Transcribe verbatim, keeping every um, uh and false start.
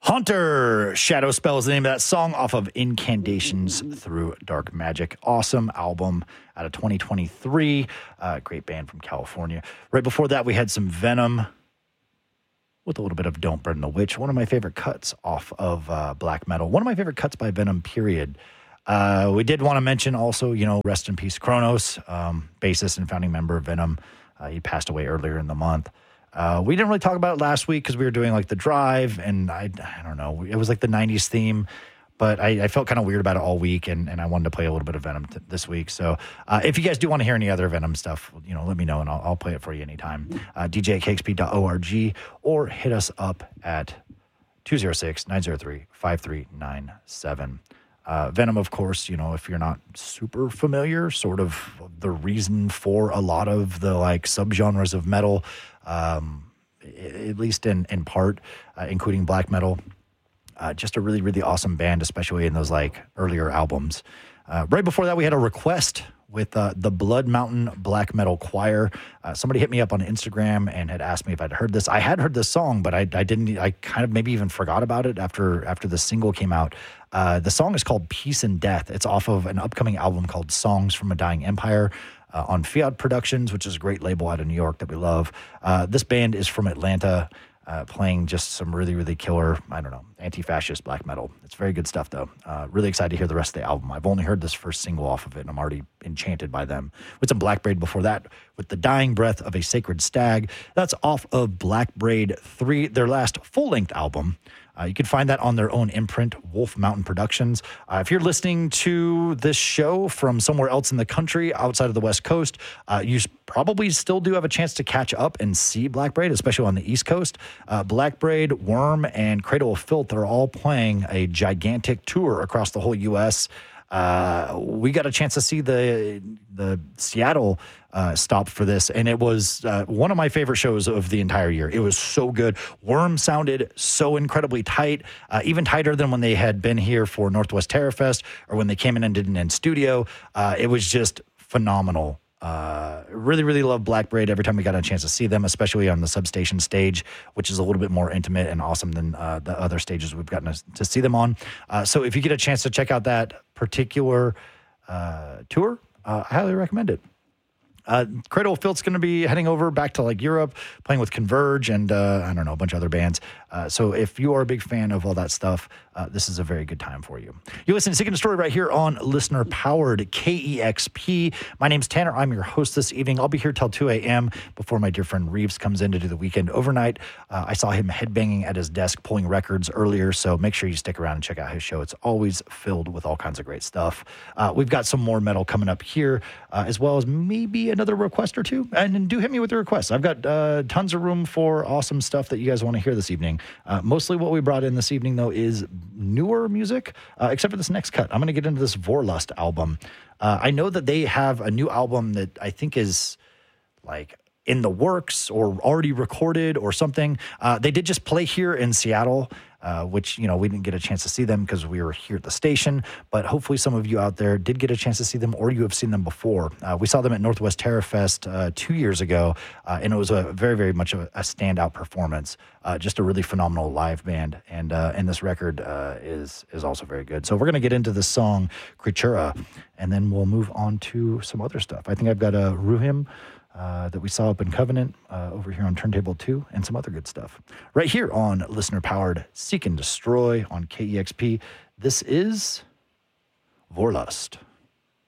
Haunter, Shadow Spell is the name of that song off of Incantations Through Dark Magic. Awesome album out of twenty twenty-three. Uh, great band from California. Right before that, we had some Venom with a little bit of Don't Burn the Witch. One of my favorite cuts off of uh, black metal. One of my favorite cuts by Venom, period. Uh, we did want to mention also, you know, rest in peace, Kronos, um, bassist and founding member of Venom. Uh, he passed away earlier in the month. Uh, we didn't really talk about it last week because we were doing like the drive, and I, I don't know, it was like the nineties theme, but I, I felt kind of weird about it all week, and, and I wanted to play a little bit of Venom t- this week. So uh, if you guys do want to hear any other Venom stuff, you know, let me know, and I'll, I'll play it for you anytime. Uh, D J at K X P dot org, or hit us up at two oh six, nine oh three, five three nine seven. Uh, Venom, of course, you know, if you're not super familiar, sort of the reason for a lot of the like subgenres of metal, um, at least in, in part, uh, including black metal. Uh, just a really, really awesome band, especially in those like earlier albums. Uh, right before that, we had a request with uh, the Blood Mountain Black Metal Choir. Uh, somebody hit me up on Instagram and had asked me if I'd heard this. I had heard this song, but I, I didn't. I kind of maybe even forgot about it after after the single came out. Uh, the song is called Peace and Death. It's off of an upcoming album called Songs from a Dying Empire uh, on Fiat Productions, which is a great label out of New York that we love. Uh, this band is from Atlanta, uh, playing just some really, really killer, I don't know, anti-fascist black metal. It's very good stuff, though. Uh, really excited to hear the rest of the album. I've only heard this first single off of it, and I'm already enchanted by them. With some Black Braid before that, with The Dying Breath of a Sacred Stag. That's off of Black Braid three, their last full-length album. Uh, you can find that on their own imprint, Wolf Mountain Productions. Uh, if you're listening to this show from somewhere else in the country, outside of the West Coast, uh, you probably still do have a chance to catch up and see Black Braid, especially on the East Coast. Uh, Black Braid, Worm, and Cradle of Filth are all playing a gigantic tour across the whole U S Uh, we got a chance to see the the Seattle uh, stop for this, and it was uh, one of my favorite shows of the entire year. It was so good. Worm sounded so incredibly tight, uh, even tighter than when they had been here for Northwest Terror Fest or when they came in and did an in studio. Uh, it was just phenomenal. Uh, really, really love Black Braid every time we got a chance to see them, especially on the Substation stage, which is a little bit more intimate and awesome than uh, the other stages we've gotten to, to see them on. Uh, so if you get a chance to check out that particular uh, tour, uh, I highly recommend it. Uh, Cradle of Filth's going to be heading over back to like Europe, playing with Converge and uh, I don't know, a bunch of other bands. Uh, so if you are a big fan of all that stuff, uh, this is a very good time for you. You listen to Seeking a Story right here on Listener Powered K E X P. My name's Tanner. I'm your host this evening. I'll be here till two a.m. before my dear friend Reeves comes in to do the weekend overnight. Uh, I saw him headbanging at his desk pulling records earlier, so make sure you stick around and check out his show. It's always filled with all kinds of great stuff. Uh, we've got some more metal coming up here, uh, as well as maybe another request or two. And, and do hit me with the requests. I've got uh, tons of room for awesome stuff that you guys want to hear this evening. Uh, mostly what we brought in this evening, though, is newer music, uh, except for this next cut. I'm going to get into this Vorlust album. Uh, I know that they have a new album that I think is like in the works or already recorded or something. Uh, they did just play here in Seattle, uh, which, you know, we didn't get a chance to see them because we were here at the station, but hopefully some of you out there did get a chance to see them or you have seen them before. Uh, we saw them at Northwest Terror Fest uh, two years ago, uh, and it was a very, very much a, a standout performance. Uh, just a really phenomenal live band, and uh, and this record uh, is is also very good. So we're going to get into this song, Creatura, and then we'll move on to some other stuff. I think I've got a Ruhim, Uh, that we saw up in Covenant uh, over here on Turntable two, and some other good stuff. Right here on Listener-Powered Seek and Destroy on K E X P. This is Vorlust.